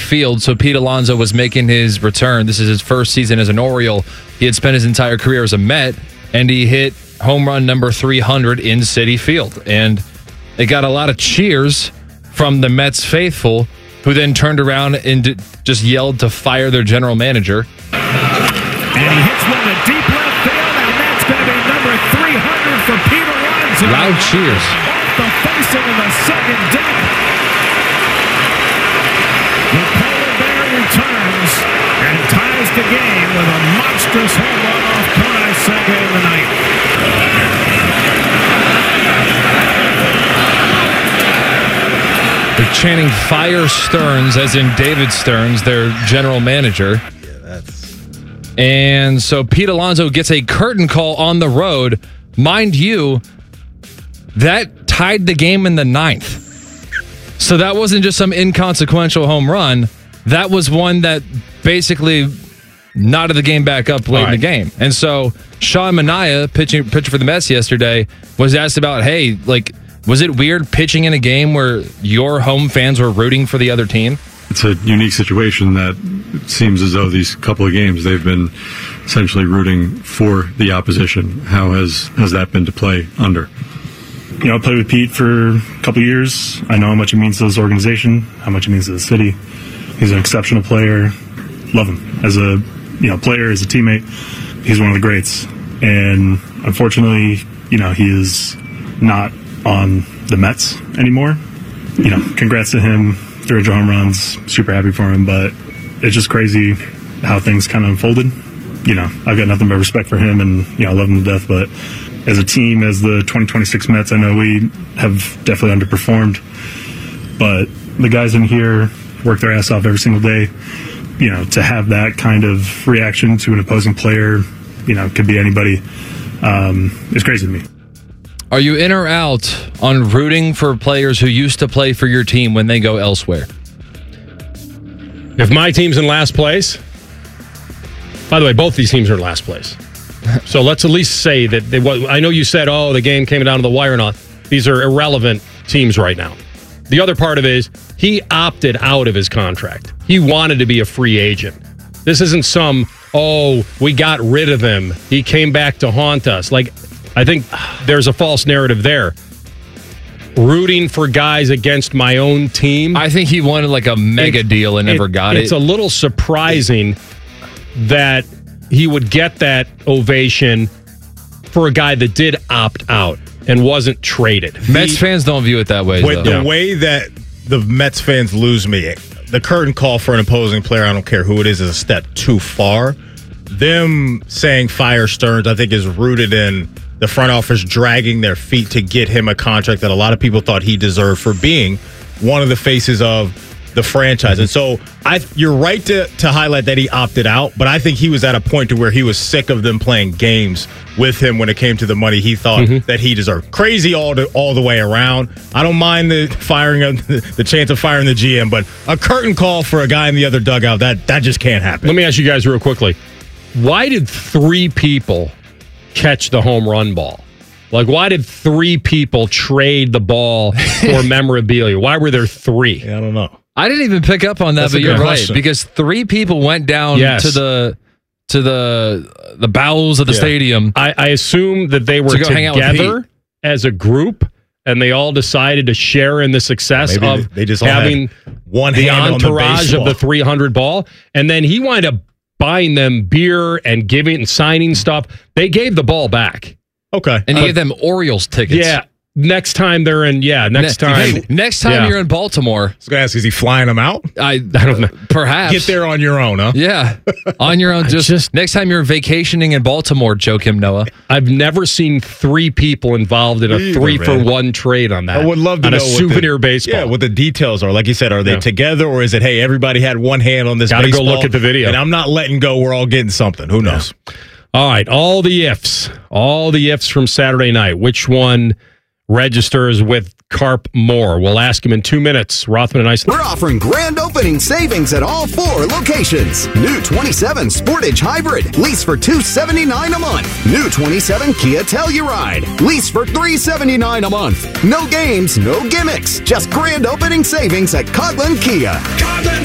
Field. So Pete Alonso was making his return. This is his first season as an Oriole. He had spent his entire career as a Met, and he hit home run number 300 in Citi Field. And it got a lot of cheers from the Mets faithful, who then turned around and just yelled to fire their general manager. And he hits one to deep left field, and that's going to be number 300 for Pete Alonso. Loud cheers. Off the facing of the second deck. The Polar Bear returns and ties the game with a monstrous home run off Konai's second in the ninth. They're chanting "Fire Stearns," as in David Stearns, their general manager. And so Pete Alonso gets a curtain call on the road. Mind you, that tied the game in the ninth. So that wasn't just some inconsequential home run. That was one that basically knotted the game back up late in the game. And so Sean Manaea, pitcher for the Mets yesterday, was asked about, hey, like, was it weird pitching in a game where your home fans were rooting for the other team? It's a unique situation that it seems as though these couple of games they've been essentially rooting for the opposition. How has that been to play under? You know, I played with Pete for a couple of years. I know how much it means to this organization, how much it means to the city. He's an exceptional player. Love him as a player, as a teammate. He's one of the greats. And unfortunately, he is not on the Mets anymore. Congrats to him. 300 home runs. Super happy for him. But it's just crazy how things kind of unfolded. I've got nothing but respect for him, and I love him to death. But as a team, as the 2026 Mets, I know we have definitely underperformed. But the guys in here work their ass off every single day. To have that kind of reaction to an opposing player, could be anybody. It's crazy to me. Are you in or out on rooting for players who used to play for your team when they go elsewhere? If my team's in last place, by the way, both these teams are in last place. So let's at least say that I know you said, the game came down to the wire or not. These are irrelevant teams right now. The other part of it is he opted out of his contract. He wanted to be a free agent. This isn't we got rid of him. He came back to haunt us. I think there's a false narrative there. Rooting for guys against my own team. I think he wanted a mega deal and never got it. It's a little surprising that he would get that ovation for a guy that did opt out and wasn't traded. Mets fans don't view it that way. The way that the Mets fans lose me, the curtain call for an opposing player, I don't care who it is a step too far. Them saying fire Stearns, I think, is rooted in the front office dragging their feet to get him a contract that a lot of people thought he deserved for being one of the faces of the franchise. And so you're right to highlight that he opted out, but I think he was at a point to where he was sick of them playing games with him when it came to the money he thought that he deserved. Crazy all the way around. I don't mind the chance of firing the GM, but a curtain call for a guy in the other dugout, that just can't happen. Let me ask you guys real quickly. Why did 3 people catch the home run ball? Why did 3 people trade the ball for memorabilia? Why were there 3? I don't know. I didn't even pick up on that, but you're right, because 3 people went down to the bowels of the stadium. I assume that they were together as a group, and they all decided to share in the success of they just having one the hand entourage on the of the 300 ball, and then he wound up buying them beer and signing stuff. They gave the ball back. Okay. And he gave them Orioles tickets. Yeah. Next time they're in, next time you're in Baltimore. I was going to ask, is he flying them out? I don't know. Perhaps. Get there on your own, huh? Yeah. On your own. Just next time you're vacationing in Baltimore, Joakim Noah. I've never seen 3 people involved in a 3-for-1 trade on that. I would love to know a souvenir baseball. Yeah, what the details are. Like you said, are they together, or is it, hey, everybody had one hand on this baseball? Gotta go look at the video. And I'm not letting go. We're all getting something. Who knows? All right. All the ifs from Saturday night. Which one registers with Carp more? We'll ask him in 2 minutes. Rothman and Ice. We're offering grand opening savings at all 4 locations. New 27 Sportage Hybrid. Lease for $279 a month. New 27 Kia Telluride. Lease for $379 a month. No games, no gimmicks. Just grand opening savings at Coghlan Kia. Coghlan